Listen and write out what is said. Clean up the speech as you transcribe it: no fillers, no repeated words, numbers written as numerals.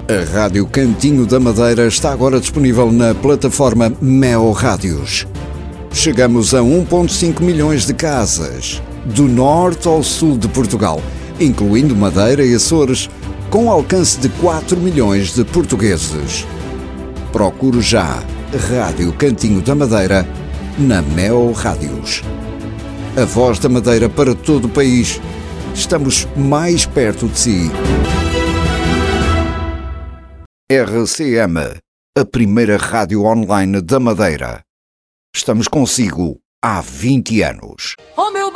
A Rádio Cantinho da Madeira está agora disponível na plataforma Meo Rádios. Chegamos a 1,5 milhões de casas, do norte ao sul de Portugal, incluindo Madeira e Açores, com alcance de 4 milhões de portugueses. Procure já Rádio Cantinho da Madeira na Meo Rádios. A voz da Madeira para todo o país. Estamos mais perto de si. RCM, a primeira rádio online da Madeira. Estamos consigo há 20 anos. Oh, meu